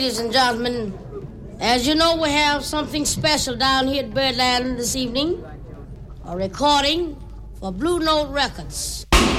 ladies and gentlemen, as you know, we have something special down here at Birdland this evening. A recording for Blue Note Records.